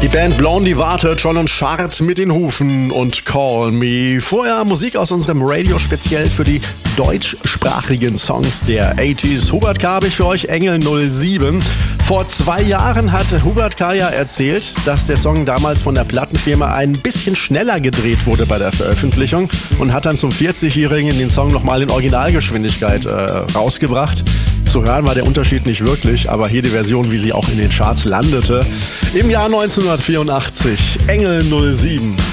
Die Band Blondie wartet schon und scharrt mit den Hufen und Call Me. Vorher Musik aus unserem Radio speziell für die deutschsprachigen Songs der 80s. Hubert K. habe ich für euch, Engel 07. Vor 2 Jahren hat Hubert K. ja erzählt, dass der Song damals von der Plattenfirma ein bisschen schneller gedreht wurde bei der Veröffentlichung und hat dann zum 40-Jährigen den Song nochmal in Originalgeschwindigkeit rausgebracht. Zu hören war der Unterschied nicht wirklich, aber hier die Version, wie sie auch in den Charts landete. Im Jahr 1984, Engel 07.